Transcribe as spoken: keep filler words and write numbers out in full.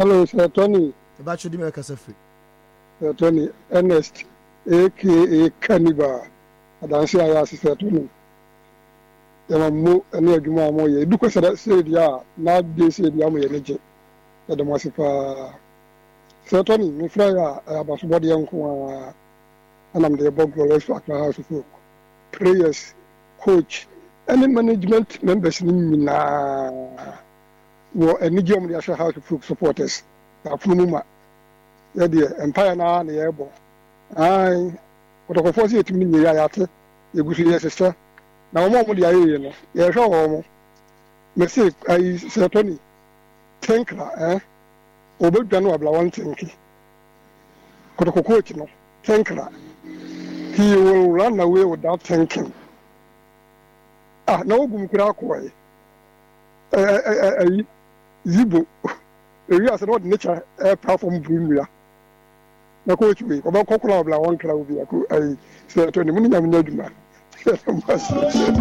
Hello, Sir Tony. About you, Dimmer Casafi. Sir Tony, Ernest, aka Cannibal. I don't see I ask Sir Tony. There are more and near Guma Moye. Do question said, ya, not this said Yamu Energy. At the Masifa. Sir Tony, my friend, about body uncle, and I'm the above Glorious Factor House of Folk. Prayers, coach, any management members in Mina. Wo any German the House of Folk supporters. Afumuma. Ya the empire na na yebo. Ai, what of force it me ya yate. You go see your sister. Na mo mo dia ye no. Ye hwe wo mo. Me say I say Tony. Think eh. Obedwa no abla one think. Kotoko coach no. Think he will run away without thinking. Ah, no gum kura ko eh. Eh eh eh Zibo, we are not nature air platform Brunia. Na coach we, about Cocola, one crowd, I say to the Munina.